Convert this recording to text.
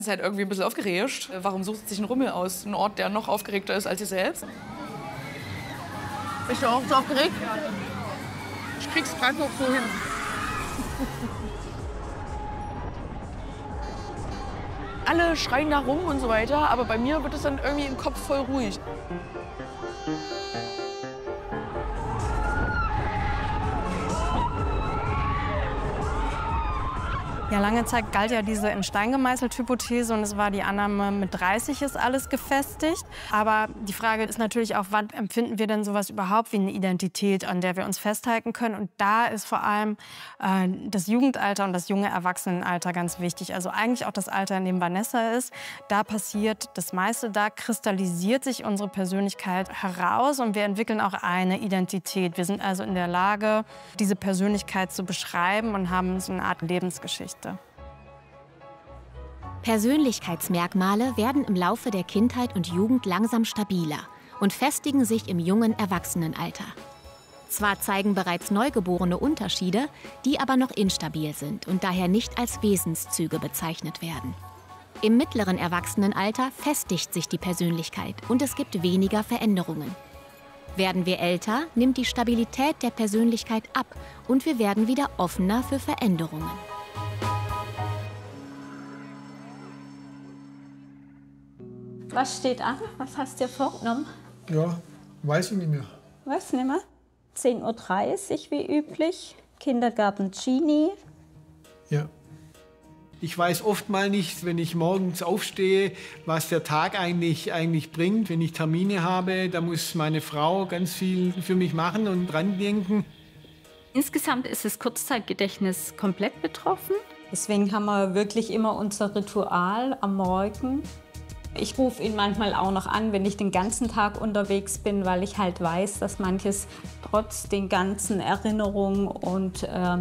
Ist halt irgendwie ein bisschen aufgeregt. Warum sucht sich ein Rummel aus? Ein Ort, der noch aufgeregter ist als ihr selbst? Bist du auch so aufgeregt? Ich krieg's gerade noch so hin. Alle schreien da rum und so weiter, aber bei mir wird es dann irgendwie im Kopf voll ruhig. Ja, lange Zeit galt ja diese in Stein gemeißelt Hypothese und es war die Annahme, mit 30 ist alles gefestigt. Aber die Frage ist natürlich auch, wann empfinden wir denn sowas überhaupt wie eine Identität, an der wir uns festhalten können? Und da ist vor allem das Jugendalter und das junge Erwachsenenalter ganz wichtig. Also eigentlich auch das Alter, in dem Vanessa ist. Da passiert das meiste, da kristallisiert sich unsere Persönlichkeit heraus und wir entwickeln auch eine Identität. Wir sind also in der Lage, diese Persönlichkeit zu beschreiben und haben so eine Art Lebensgeschichte. Persönlichkeitsmerkmale werden im Laufe der Kindheit und Jugend langsam stabiler und festigen sich im jungen Erwachsenenalter. Zwar zeigen bereits Neugeborene Unterschiede, die aber noch instabil sind und daher nicht als Wesenszüge bezeichnet werden. Im mittleren Erwachsenenalter festigt sich die Persönlichkeit und es gibt weniger Veränderungen. Werden wir älter, nimmt die Stabilität der Persönlichkeit ab und wir werden wieder offener für Veränderungen. Was steht an? Was hast du dir vorgenommen? Ja, weiß ich nicht mehr. Weiß nicht mehr. 10:30 Uhr wie üblich. Kindergarten Gini. Ja. Ich weiß oft mal nicht, wenn ich morgens aufstehe, was der Tag eigentlich bringt. Wenn ich Termine habe, da muss meine Frau ganz viel für mich machen und dran denken. Insgesamt ist das Kurzzeitgedächtnis komplett betroffen. Deswegen haben wir wirklich immer unser Ritual am Morgen. Ich rufe ihn manchmal auch noch an, wenn ich den ganzen Tag unterwegs bin, weil ich halt weiß, dass manches trotz den ganzen Erinnerungen und